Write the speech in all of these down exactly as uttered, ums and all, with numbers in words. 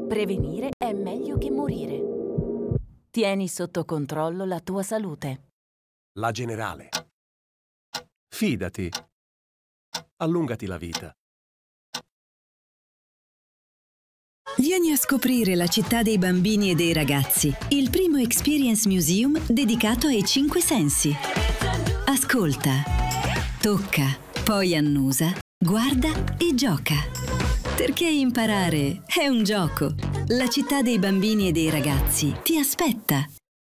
Prevenire è meglio che morire. Tieni sotto controllo la tua salute. La Generale. Fidati. Allungati la vita. Vieni a scoprire la città dei bambini e dei ragazzi, il primo Experience Museum dedicato ai cinque sensi. Ascolta, tocca, poi annusa, guarda e gioca. Perché imparare è un gioco. La città dei bambini e dei ragazzi ti aspetta.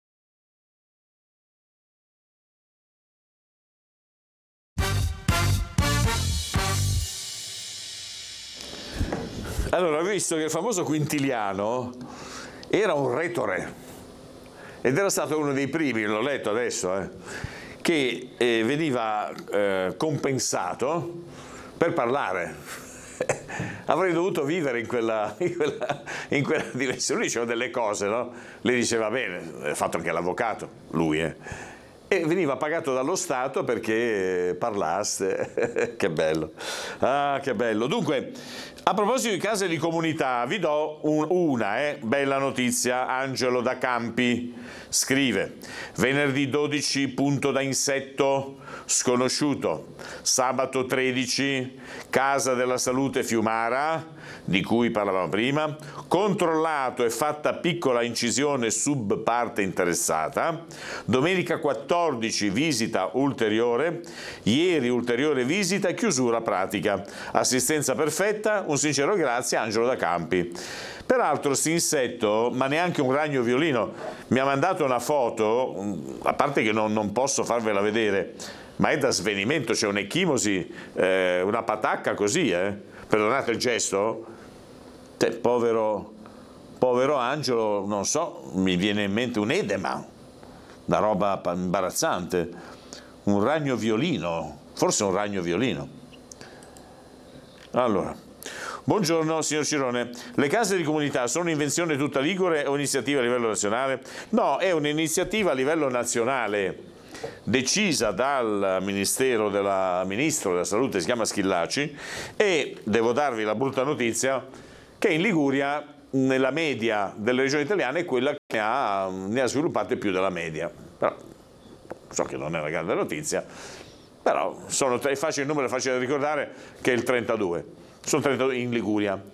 Allora, ho visto che il famoso Quintiliano era un retore ed era stato uno dei primi, l'ho letto adesso, eh, che eh, veniva eh, compensato per parlare. Avrei dovuto vivere in quella, in quella, in quella dimensione. Lui diceva delle cose, no? Le diceva bene, ha fatto anche l'avvocato, lui, eh. E veniva pagato dallo Stato perché parlasse. Che bello, ah che bello. Dunque, a proposito di case di comunità, vi do un, una eh, bella notizia. Angelo da Campi scrive: venerdì dodici, punto da insetto sconosciuto, sabato tredici, Casa della Salute Fiumara, di cui parlavamo prima, controllato e fatta piccola incisione sub parte interessata, domenica quattordici visita ulteriore, ieri ulteriore visita e chiusura pratica, assistenza perfetta, un sincero grazie Angelo da Campi. Peraltro st'insetto, ma neanche un ragno violino, mi ha mandato una foto, a parte che non, non posso farvela vedere, ma è da svenimento, c'è un'ecchimosi, eh, una patacca così, eh. Perdonate il gesto, cioè, povero, povero Angelo, non so, mi viene in mente un edema, una roba imbarazzante, un ragno violino, forse un ragno violino. Allora, buongiorno signor Cirone, le case di comunità sono un'invenzione tutta ligure o iniziativa a livello nazionale? No, è un'iniziativa a livello nazionale, decisa dal Ministero della Ministro della Salute, si chiama Schillaci, e devo darvi la brutta notizia che in Liguria, nella media delle regioni italiane, è quella che ne ha, ne ha sviluppate più della media. Però, so che non è una grande notizia, però sono, è facile, il numero è facile da ricordare, che è il trentadue. Sono trentadue in Liguria.